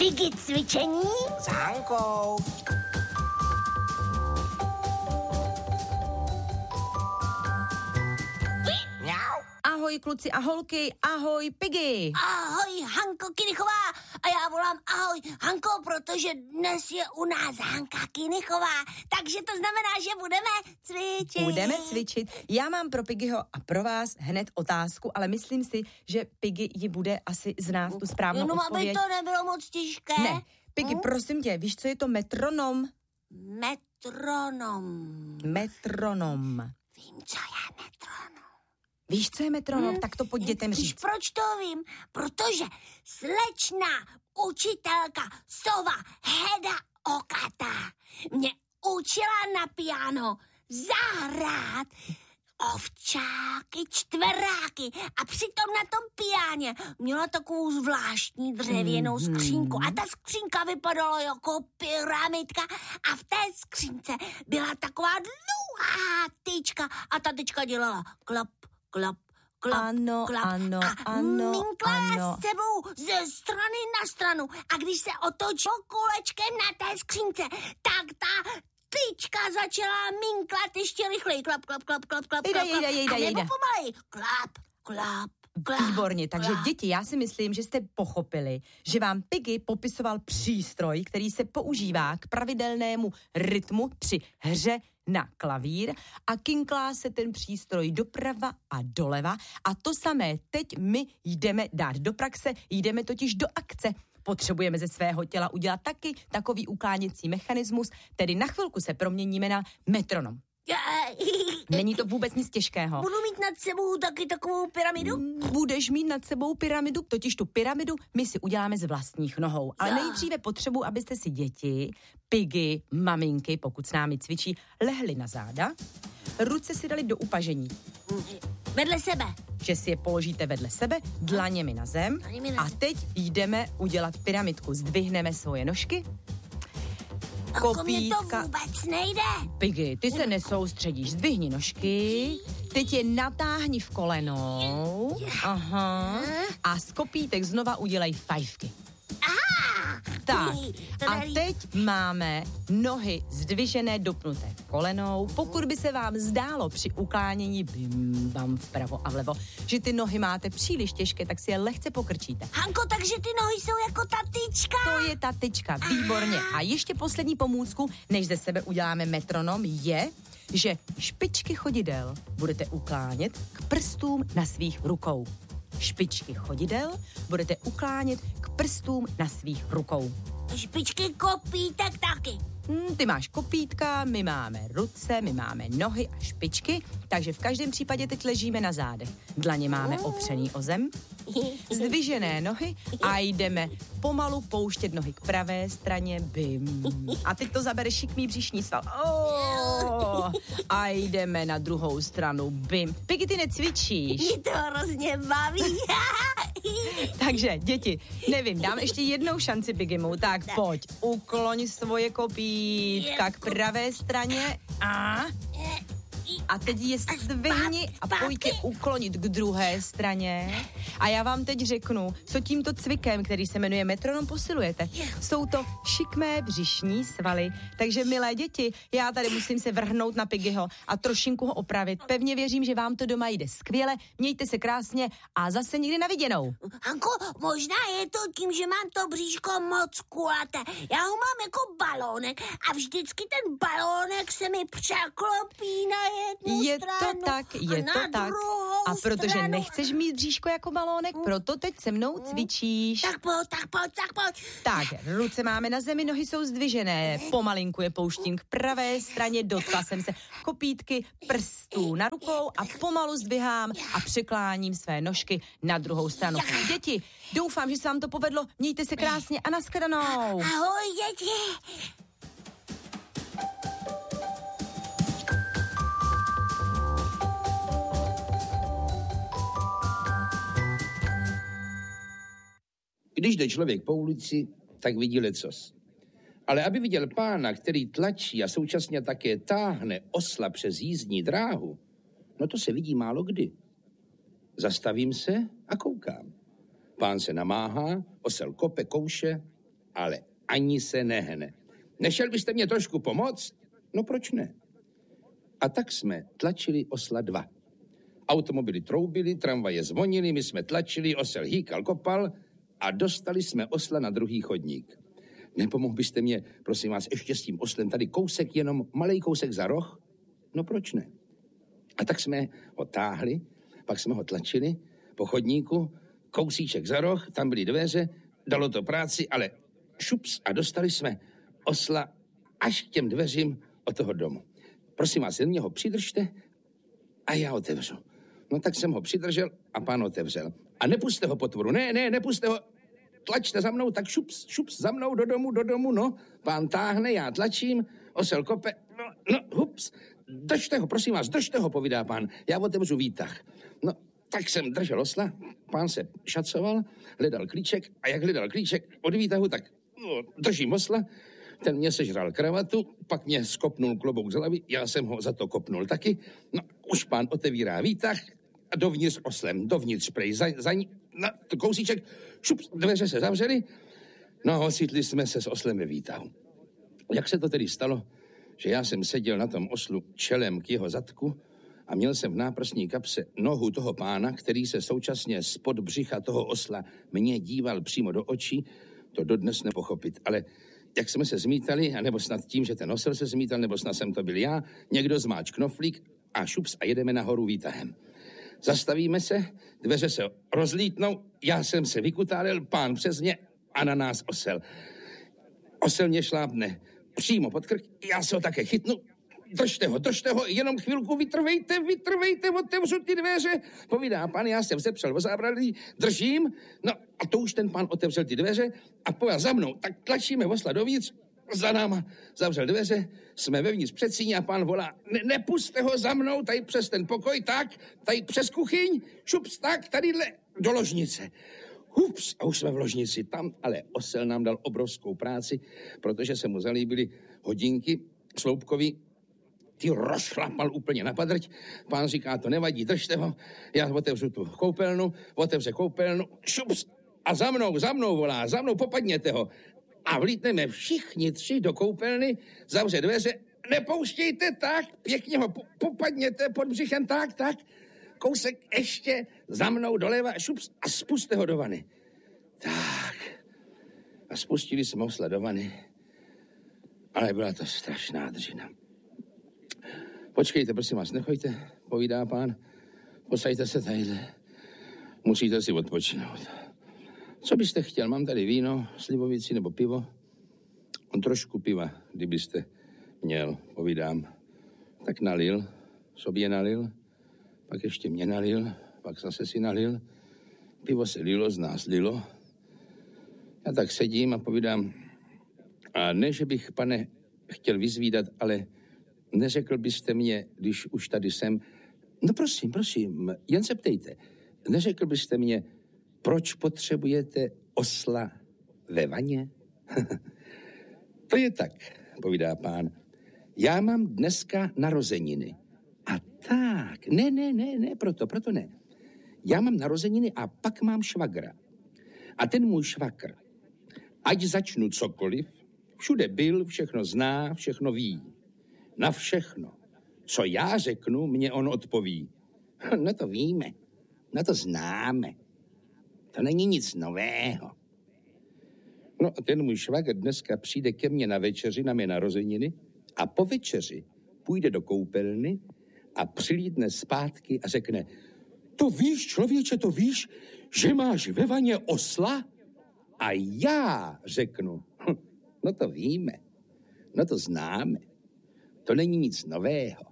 Piggy cvičení s Hankou. Ahoj kluci a holky, ahoj Piggy. Ahoj Hanko Kynichová a já volám ahoj Hanko, protože dnes je u nás Hanka Kynichová, takže to znamená, že budeme cvičit. Budeme cvičit. Já mám pro Piggyho a pro vás hned otázku, ale myslím si, že Piggy ji bude asi znát tu správnou odpověď. Jenom aby to nebylo moc těžké. Ne, Piggy, prosím tě, víš, co je to metronom? Metronom. Vím, co je metronom. Víš, co je metronom? Tak to pojď dětem říct. Proč to vím? Protože slečna učitelka Sova Heda Okatá mě učila na piano zahrát ovčáky, čtveráky a přitom na tom piáně měla takovou zvláštní dřevěnou skřínku a ta skřínka vypadala jako pyramidka a v té skřínce byla taková dlouhá tyčka a ta tyčka dělala klap, klap, klap, ano, klap ano, a ano, minkla ano. s sebou ze strany na stranu a když se otočilo kolečkem na té skřínce, tak ta tyčka začala minklat ještě rychleji. Klap, klap, klap, klap, klap, klap. A nebo pomalej. Klap, klap, klap. Výborně, takže klap. děti, já si myslím, že jste pochopili, že vám Piggy popisoval přístroj, který se používá k pravidelnému rytmu při hře na klavír a kinklá se ten přístroj doprava a doleva a to samé teď my jdeme dát do praxe, jdeme totiž do akce. Potřebujeme ze svého těla udělat taky takový ukláněcí mechanismus, tedy na chvilku se proměníme na metronom. Není to vůbec nic těžkého. Budu mít nad sebou taky takovou pyramidu? Budeš mít nad sebou pyramidu, totiž tu pyramidu my si uděláme z vlastních nohou. Ale nejdříve potřebuji, abyste si děti, Piggy, maminky, pokud s námi cvičí, lehli na záda, ruce si dali do upažení. Vedle sebe. Že si je položíte vedle sebe, dlaněmi na zem a teď jdeme udělat pyramidku. Zdvihneme svoje nožky. Ako mě to vůbec nejde. Piggy, ty se nesoustředíš. Zdvihni nožky, teď je natáhni v kolenou. Aha. A z kopítek znova udělej fajfky. Tak, a teď máme nohy zdvižené, dopnuté v kolenou. Pokud by se vám zdálo při uklánění bim, bam, vpravo a vlevo, že ty nohy máte příliš těžké, tak si je lehce pokrčíte. Hanko, takže ty nohy jsou jako ta tyčka. To je ta tyčka, výborně. A ještě poslední pomůcku, než ze sebe uděláme metronom, je, že špičky chodidel budete uklánět k prstům na svých rukou. Špičky chodidel budete uklánět k prstům na svých rukou. Špičky kopítek taky. Ty máš kopítka, my máme ruce, my máme nohy a špičky, takže v každém případě teď ležíme na zádech. Dlaně máme opřený o zem, zdvižené nohy a jdeme pomalu pouštět nohy k pravé straně, bim. A teď to zabere šikmý břišní sval. A jdeme na druhou stranu, bim. Piggy, ty necvičíš. Mě to hrozně baví. Takže, děti, nevím, dám ještě jednou šanci Piggymu, tak pojď, ukloň svoje kopítka k pravé straně a teď je zdvihni a pojďte uklonit k druhé straně. A já vám teď řeknu, co tímto cvikem, který se jmenuje metronom, posilujete. Jsou to šikmé břišní svaly. Takže, milé děti, já tady musím se vrhnout na Piggyho a trošinku ho opravit. Pevně věřím, že vám to doma jde skvěle. Mějte se krásně a zase někdy na viděnou. Hanko, možná je to tím, že mám to bříško moc kulaté. Já ho mám jako balónek a vždycky ten balónek se mi překlopí na jednu je stranu to tak. A protože stranu. nechceš mít bříško jako balónek, proto teď se mnou cvičíš. Tak pojď. Tak, ruce máme na zemi, nohy jsou zdvižené. Pomalinku je pouštím k pravé straně, dotkla jsem se kopítky prstů na rukou a pomalu zdvihám a překláním své nožky na druhou stranu. Děti, doufám, že se vám to povedlo. Mějte se krásně a nashledanou. Ahoj, děti. Když jde člověk po ulici, tak vidí lecos. Ale aby viděl pána, který tlačí a současně také táhne osla přes jízdní dráhu, no to se vidí málo kdy. Zastavím se a koukám. Pán se namáhá, osel kope, kouše ale ani se nehne. Nešel byste mě trošku pomoct? No proč ne? A tak jsme tlačili osla 2. Automobily troubily, tramvaje zvonily, my jsme tlačili, osel hýkal, kopal a dostali jsme osla na druhý chodník. Nepomohl byste mě, prosím vás, ještě s tím oslem tady kousek, jenom malej kousek za roh? No proč ne? A tak jsme ho táhli, pak jsme ho tlačili po chodníku, kousíček za roh, tam byly dveře, dalo to práci, ale šups a dostali jsme osla až k těm dveřím od toho domu. Prosím vás, jen mě ho přidržte a já otevřu. No tak jsem ho přidržel a pán otevřel. A nepuste ho potvoru, ne, nepuste ho, tlačte za mnou, tak šups, za mnou do domu, no. Pán táhne, já tlačím, osel kope, no, hups. Držte ho, prosím vás, držte ho, povídá pán, já otevřu výtah. No, tak jsem držel osla, pán se šacoval, hledal klíček a jak hledal klíček od výtahu, tak držím osla, ten mě sežral kravatu, pak mě skopnul klobouk z hlavy, já jsem ho za to kopnul taky, no, už pán otevírá výtah a dovnitř oslem, dovnitř prej, na kousíček, šup, dveře se zavřely, no ocitli jsme se s oslem ve výtahu. Jak se to tedy stalo, že já jsem seděl na tom oslu čelem k jeho zadku a měl jsem v náprsní kapse nohu toho pána, který se současně spod břicha toho osla mě díval přímo do očí, to dodnes nepochopit, ale jak jsme se zmítali, anebo snad tím, že ten osel se zmítal, nebo snad jsem to byl já, někdo zmáč knoflík a šups a jedeme nahoru výtahem. Zastavíme se, dveře se rozlítnou, já jsem se vykutálil, pán přes mě a na nás osel. Osel mě šlápne přímo pod krk, já se ho také chytnu, držte ho, jenom chvilku vytrvejte, otevřu ty dveře, povídá pán, já jsem vzepřel o zábradlí, držím, no a to už ten pán otevřel ty dveře a pojel za mnou, tak tlačíme osla dovnitř, za náma zavřel dveře, jsme vevnitř před síní a pán volá, nepuste ho za mnou, tady přes ten pokoj, tak, tady přes kuchyň, šups, tak, tadyhle do ložnice. Hups, a už jsme v ložnici tam, ale osel nám dal obrovskou práci, protože se mu zalíbily hodinky sloupkový, ty rozšlapal úplně na padrť, pán říká, to nevadí, držte ho, já otevřu tu koupelnu, otevře koupelnu, šups, a za mnou volá, popadněte ho. A vlítneme všichni 3 do koupelny, zavře dveře, nepouštějte tak, pěkně ho popadněte pod břichem, tak, kousek ještě, za mnou doleva, šups a spuste ho do vany. Tak, a spustili jsme osla do vany, ale byla to strašná dřina. Počkejte, prosím vás, nechoďte, povídá pán, posaďte se tadyhle, musíte si odpočinout. Co byste chtěl? Mám tady víno, slivovici nebo pivo? On trošku piva, kdybyste měl, povídám. Tak nalil, sobě nalil, pak ještě mě nalil, pak zase si nalil. Pivo se lilo, z nás lilo. Já tak sedím a povídám, a ne, že bych, pane, chtěl vyzvídat, ale neřekl byste mě, když už tady jsem, no prosím, jen se ptejte, neřekl byste mě, proč potřebujete osla ve vaně? To je tak, povídá pán. Já mám dneska narozeniny. A tak, ne, proto ne. Já mám narozeniny a pak mám švagra. A ten můj švagr, ať začnu cokoliv, všude byl, všechno zná, všechno ví. Na všechno. Co já řeknu, mě on odpoví. No to víme, no to známe. To není nic nového. No a ten můj švagr dneska přijde ke mně na večeři, na mé narozeniny a po večeři půjde do koupelny a přilídne zpátky a řekne, to víš, člověče, to víš, že máš ve vaně osla? A já řeknu, no to víme, no to známe, to není nic nového.